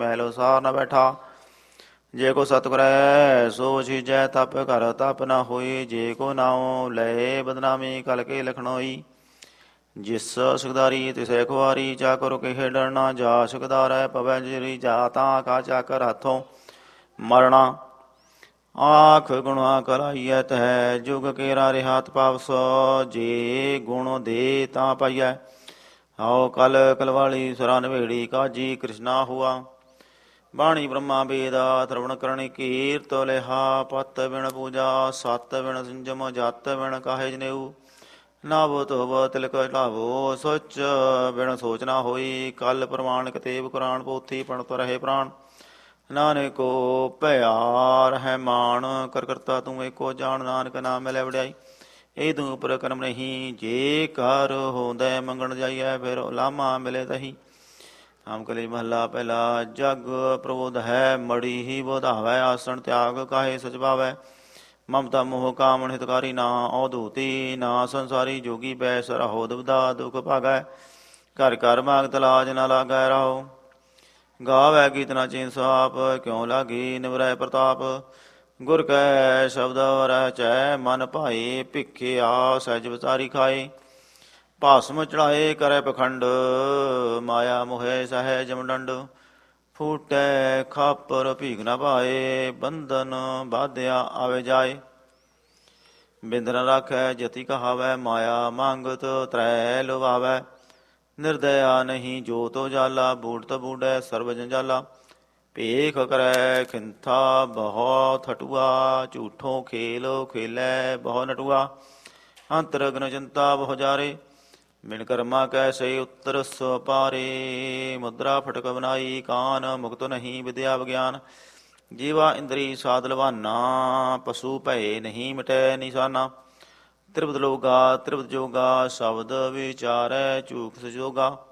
ਮਹਿਲ ਸਾਰ ਨ ਬੈਠਾ। ਜੇ ਕੋ ਸਤ ਕਰੈ ਸੋ ਛੀਜੈ ਤਪ ਘਰ ਤਪ ਨ ਹੋਈ। ਜੇ ਕੋ ਨਾਉ ਲਏ ਬਦਨਾਮੀ ਕਲ ਕੇ ਲਖਣੋਈ। ਜਿਸ ਸੁਖਦਾਰੀ ਤਿਸੈ ਖੁਆਰੀ ਚਾਕਰ ਕੇ ਖੇਡਣਾ। ਜਾ ਸੁਖਦਾਰੈ ਪਵੈ ਜਰੀ ਜਾ ਤਾਂ ਕਾ ਚਾਕਰ ਹੱਥੋਂ ਮਰਣਾ। ਆਖ ਗੁਣਾ ਕਲਾਈਐ ਤੈ ਜੁਗ ਕੇਰਾ ਰਿਹਾਤ ਪਾਵਸ। ਜੇ ਗੁਣ ਦੇ ਤਾਂ ਪਾਈਐ ਹਉ ਕਲ ਕਲਵਾਲੀ ਸੁਰਾ ਨਵੇੜੀ। ਕਾਜੀ ਕ੍ਰਿਸ਼ਨਾ ਹੁਆ ਬਾਣੀ ਬ੍ਰਹਮਾ ਵੇਦਾ ਤਰਵਣ ਕਰਣੀ ਕੀਰਤ ਲਿਹਾ। ਪਤ ਬਿਨ ਪੂਜਾ ਸਤ ਬਿਨ ਸੰਜਮ ਜਤ ਬਿਨ ਕਾਹੇ ਜਨੇਊ। ਨਭ ਧੁਵ ਤਿਲਕ ਢਾਵੋ ਸੋਚ ਬਿਨ ਸੋਚਨਾ ਹੋਈ। ਕਲ ਪ੍ਰਮਾਣ ਕਤੇਬ ਕੁਰਾਨ ਪੋਥੀ ਪਣਤ ਰਹੇ ਪ੍ਰਾਣ। ਨਾਨਕੋ ਭਇਆ ਰਹਿ ਮਾਨ ਕਰ ਕਰਤਾ ਤੂੰ ਏਕੋ ਜਾਣ। ਨਾਨਕ ਨਾਮ ਮਿਲੈ ਵਡਿਆਈ ਇਹ ਤੂੰ ਉਪਰ ਕਰਮ ਨਹੀਂ। ਜੇ ਕਰ ਹੋਂਦੈ ਮੰਗਣ ਜਾਈਐ ਫਿਰ ਲਾਮਾ ਮਿਲੇ ਤਹੀ। ਆਮ ਕਲੀ ਮਹੱਲਾ ਪਹਿਲਾ। ਜਗ ਪ੍ਰਬੋਧ ਹੈ ਮੜੀ ਹੀ ਬੋਧਾਵੈ। ਆਸਣ ਤਿਆਗ ਕਾਹੇ ਸਚ ਭਾਵੈ। ਮਮਤਾ ਮੋਹ ਕਾਮਣ ਹਿਤਕਾਰੀ ਨਾ ਔਧੂਤੀ। ਨਾ ਸੰਸਾਰੀ ਜੋਗੀ ਬੈ ਸਰਾਹੋ ਦੁਬਦਾ ਦੁਖ ਭਾਗੈ। ਘਰ ਘਰ ਮਾਗਤ ਲਾਜ ਨਾ ਲਾਗੈ ਰਾਹੋ। ਗਾਵੈ ਗੀਤ ਨਾ ਚੀਨ ਸਾਪ ਕਿਉ ਲਾਗੀ ਨਿਵਰੈ ਪ੍ਰਤਾਪ। ਗੁਰ ਕੈ ਸ਼ਬਦ ਰਹਿ ਚੈ ਮਨ ਭਾਏ। ਭਿਖਿਆ ਸਹਿਜ ਵਿਸਾਰੀ ਖਾਏ। ਭਾਸਮ ਚੜਾਏ ਕਰੈ ਪਖੰਡ ਮਾਇਆ ਮੋਹੇ ਸਹਿਜ ਜਮਡੰਡ। ਫੂਟੈ ਖਾਪਰ ਭੀਖ ਨ ਭਾਏ ਬੰਧਨ ਬਾਧਿਆ ਆਵੇ ਜਾਏ। ਬਿੰਦ ਨ ਰਾਖੈ ਜਤੀ ਕਹਾਵੈ ਮਾਇਆ ਮੰਗਤ ਤਰੈ ਲੁਭਾਵੈ। ਨਿਰਦਇਆ ਨਹੀਂ ਜੋ ਤੋ ਜਾਲਾ ਬੂੜਤ ਬੂੜੈ ਸਰਬ ਜੰਜਾਲਾ। ਭੇਖ ਕਰੈ ਖਿੰਥਾ ਬਹੁ ਥਟੂਆ ਝੂਠੋ ਖੇਲ ਖੇਲੈ ਬਹੁ ਨਟੂਆ। ਅੰਤਰਗਨ ਚਿੰਤਾ ਬਹੁ ਜਾਰੇ ਬਿਨ ਕਰਮਾ ਕੈ ਸੇ ਉੱਤਰ ਸਪਾਰੇ। ਮੁਦਰਾ ਫਟਕ ਬਨਾਈ ਕਾਨ ਮੁਕਤ ਨਹੀਂ ਵਿਦਿਆ ਵਿਗਿਆਨ। ਜੀਵਾ ਇੰਦਰੀ ਸਾਧ ਲਵਾਨਾ ਪਸ਼ੂ ਭਏ ਨਹੀਂ ਮਿਟੈ ਨਿਸ਼ਾਨਾ। ਤ੍ਰਿਪਤ ਲੋਗਾ ਤ੍ਰਿਪਤ ਜੋਗਾ ਸ਼ਬਦ ਵਿਚਾਰੈ ਝੂਖ ਸਜੋਗਾ।